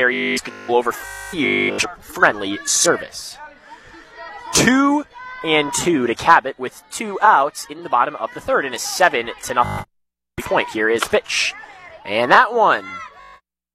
Aries over friendly service. 2-2 to Cabot with 2 outs in the bottom of the third, and a 7-0 point. Here is pitch. And that one